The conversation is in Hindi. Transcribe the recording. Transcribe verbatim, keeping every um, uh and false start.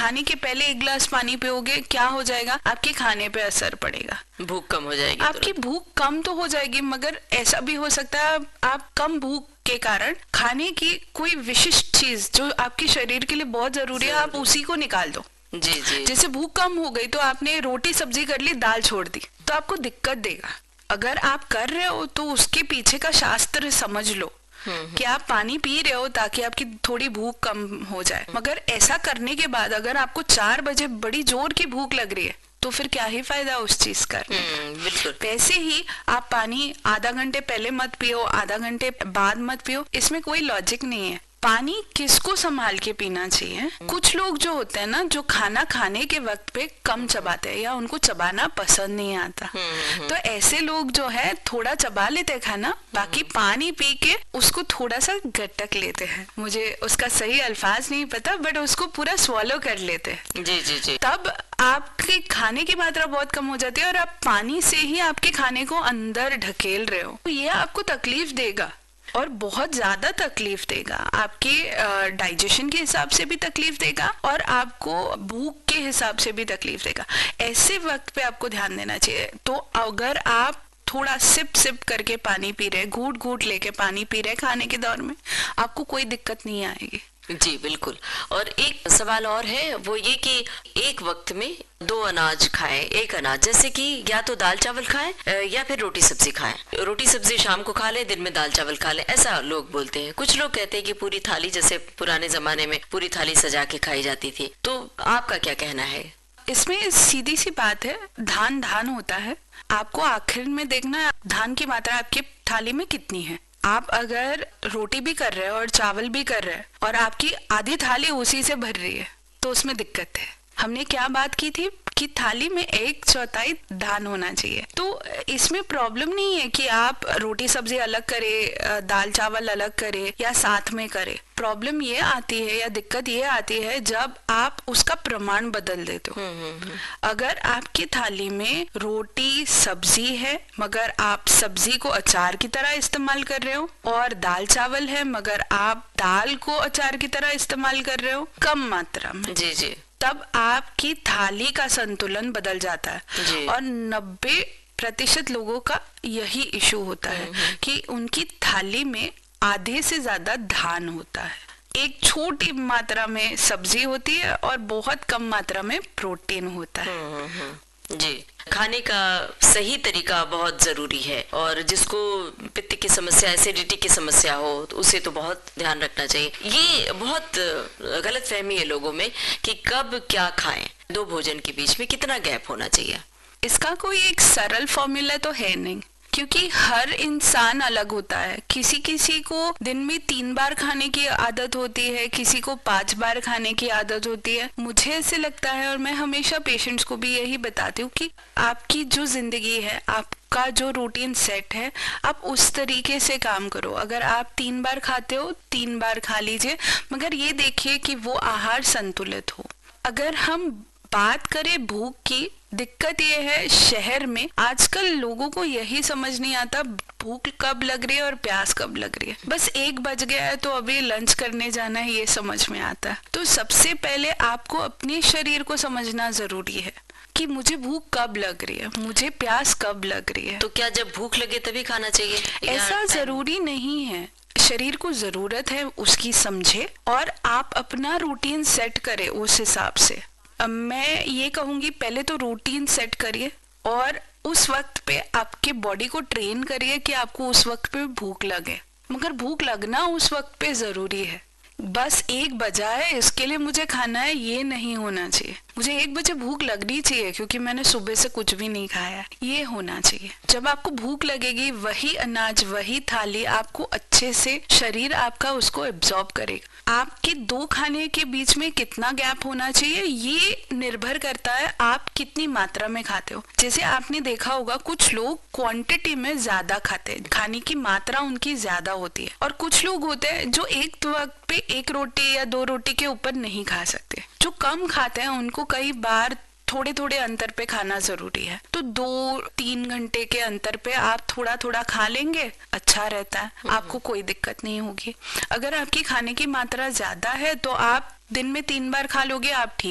खाने के पहले एक गिलास पानी पियोगे, क्या हो जाएगा, आपके खाने पे असर पड़ेगा, भूख कम हो जाएगी, आपकी भूख कम तो हो जाएगी, मगर ऐसा भी हो सकता है आप कम भूख के कारण खाने की कोई विशिष्ट चीज जो आपके शरीर के लिए बहुत जरूरी है, आप उसी को निकाल दो। जी जी। जैसे भूख कम हो गई तो आपने रोटी सब्जी कर ली, दाल छोड़ दी, तो आपको दिक्कत देगा। अगर आप कर रहे हो तो उसके पीछे का शास्त्र समझ लो कि आप पानी पी रहे हो ताकि आपकी थोड़ी भूख कम हो जाए, मगर ऐसा करने के बाद अगर आपको चार बजे बड़ी जोर की भूख लग रही है तो फिर क्या ही फायदा उस चीज का। बिल्कुल। वैसे ही आप पानी आधा घंटे पहले मत पियो, आधा घंटे बाद मत पियो, इसमें कोई लॉजिक नहीं है। पानी किसको संभाल के पीना चाहिए। कुछ लोग जो होते हैं ना, जो खाना खाने के वक्त पे कम चबाते हैं या उनको चबाना पसंद नहीं आता, तो ऐसे लोग जो है थोड़ा चबा लेते हैं खाना, बाकी पानी पी के उसको थोड़ा सा गटक लेते हैं, मुझे उसका सही अल्फाज नहीं पता, बट उसको पूरा स्वॉलो कर लेते हैं। जी जी जी। तब आपके खाने की मात्रा बहुत कम हो जाती है और आप पानी से ही आपके खाने को अंदर ढकेल रहे हो, तो ये आपको तकलीफ देगा और बहुत ज्यादा तकलीफ देगा, आपके डाइजेशन के हिसाब से भी तकलीफ देगा और आपको भूख के हिसाब से भी तकलीफ देगा। ऐसे वक्त पे आपको ध्यान देना चाहिए। तो अगर आप थोड़ा सिप सिप करके पानी पी रहे, घूट घूट लेके पानी पी रहे खाने के दौर में, आपको कोई दिक्कत नहीं आएगी। जी बिल्कुल। और एक सवाल और है, वो ये कि एक वक्त में दो अनाज खाएं, एक अनाज जैसे कि या तो दाल चावल खाएं या फिर रोटी सब्जी खाएं। रोटी सब्जी शाम को खा लें, दिन में दाल चावल खा लें, ऐसा लोग बोलते हैं। कुछ लोग कहते हैं कि पूरी थाली, जैसे पुराने जमाने में पूरी थाली सजा के खाई जाती थी। तो आपका क्या कहना है इसमें? सीधी सी बात है, धान धान होता है, आपको आखिर में देखना धान की मात्रा आपकी थाली में कितनी है। आप अगर रोटी भी कर रहे हो और चावल भी कर रहे हैं और आपकी आधी थाली उसी से भर रही है तो उसमें दिक्कत है। हमने क्या बात की थी कि थाली में एक चौथाई धान होना चाहिए, तो इसमें प्रॉब्लम नहीं है कि आप रोटी सब्जी अलग करें, दाल चावल अलग करें या साथ में करें। प्रॉब्लम ये आती है या दिक्कत ये आती है जब आप उसका प्रमाण बदल देते हो। अगर आपकी थाली में रोटी सब्जी है मगर आप सब्जी को अचार की तरह इस्तेमाल कर रहे हो, और दाल चावल है मगर आप दाल को अचार की तरह इस्तेमाल कर रहे हो कम मात्रा में, जी जी, तब आपकी थाली का संतुलन बदल जाता है। और नब्बे प्रतिशत लोगों का यही इशू होता है कि उनकी थाली में आधे से ज्यादा धान होता है, एक छोटी मात्रा में सब्जी होती है और बहुत कम मात्रा में प्रोटीन होता है। जी, खाने का सही तरीका बहुत जरूरी है, और जिसको पित्त की समस्या, एसिडिटी की समस्या हो तो उसे तो बहुत ध्यान रखना चाहिए। ये बहुत गलत फहमी है लोगों में कि कब क्या खाएं, दो भोजन के बीच में कितना गैप होना चाहिए। इसका कोई एक सरल फॉर्मूला तो है नहीं, क्योंकि हर इंसान अलग होता है। किसी किसी को दिन में तीन बार खाने की आदत होती है, किसी को पांच बार खाने की आदत होती है। मुझे ऐसे लगता है, और मैं हमेशा पेशेंट्स को भी यही बताती हूँ कि आपकी जो जिंदगी है, आपका जो रूटीन सेट है, आप उस तरीके से काम करो। अगर आप तीन बार खाते हो, तीन बार खा लीजिए, मगर ये देखिए कि वो आहार संतुलित हो। अगर हम बात करें भूख की, दिक्कत ये है शहर में आजकल लोगों को यही समझ नहीं आता भूख कब लग रही है और प्यास कब लग रही है। बस एक बज गया है तो अभी लंच करने जाना है, ये समझ में आता है। तो सबसे पहले आपको अपने शरीर को समझना जरूरी है कि मुझे भूख कब लग रही है, मुझे प्यास कब लग रही है। तो क्या जब भूख लगे तभी खाना चाहिए? ऐसा जरूरी नहीं है, शरीर को जरूरत है उसकी समझे और आप अपना रूटीन सेट करें उस हिसाब से। मैं ये कहूंगी पहले तो रूटीन सेट करिए और उस वक्त पे आपके बॉडी को ट्रेन करिए कि आपको उस वक्त पे भूख लगे, मगर भूख लगना उस वक्त पे जरूरी है। बस एक बजा है इसके लिए मुझे खाना है, ये नहीं होना चाहिए। मुझे एक बजे भूख लगनी चाहिए क्योंकि मैंने सुबह से कुछ भी नहीं खाया, ये होना चाहिए। जब आपको भूख लगेगी वही अनाज, वही थाली आपको अच्छे से शरीर आपका उसको एब्जॉर्ब करेगा। आपके दो खाने के बीच में कितना गैप होना चाहिए ये निर्भर करता है आप कितनी मात्रा में खाते हो। जैसे आपने देखा होगा कुछ लोग क्वांटिटी में ज्यादा खाते हैं, खाने की मात्रा उनकी ज्यादा होती है, और कुछ लोग होते हैं जो एक वक्त पे एक रोटी या दो रोटी के ऊपर नहीं खा सकते। जो कम खाते हैं उनको कई बार थोड़े थोड़े अंतर पे खाना जरूरी है। तो दो तीन घंटे के अंतर पे आप थोड़ा थोड़ा खा लेंगे, अच्छा रहता है, आपको कोई दिक्कत नहीं होगी। अगर आपकी खाने की मात्रा ज्यादा है तो आप दिन में तीन बार खा लोगे, आप ठीक